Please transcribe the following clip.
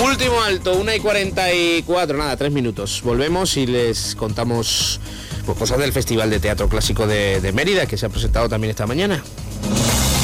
Último alto, 1:44, nada, 3 minutos. Volvemos y les contamos pues, cosas del Festival de Teatro Clásico de Mérida, que se ha presentado también esta mañana.